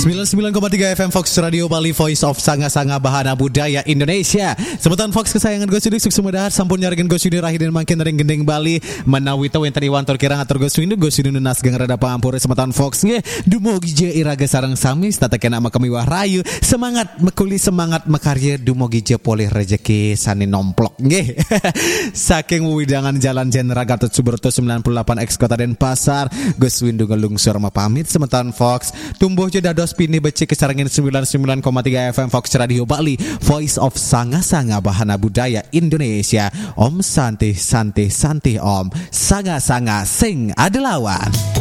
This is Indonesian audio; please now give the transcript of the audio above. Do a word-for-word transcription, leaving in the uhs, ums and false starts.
sembilan puluh sembilan koma tiga F M Fox Radio Bali, Voice of Sanga-Sanga Bahana Budaya Indonesia. Sebutan Fox kesayangan gue sudah sukses mudahan sampun nyargen gue sudah rahidin makin ring gendeng Bali menawi tau yang tadi wantor kirang atur gue sudah gue sudah nunas gang rada pangampure sebutan Fox nge dumogi je iraga sarang sami tata kena makami wah rayu semangat mekuli semangat mekarya dumogi je polih rejeki sani nomplok nge saking widangan jalan Jenderal Gatot Subroto sembilan puluh delapan X Kota Denpasar gue swindu ngelungsur mapamit sebutan Fox tumbuh je dados pini becik kesarangin sembilan puluh sembilan koma tiga F M Fox Radio Bali, Voice of Sanga-Sanga Bahana Budaya Indonesia. Om Santi Santi Santi Om Sanga-Sanga Sing Adelawan.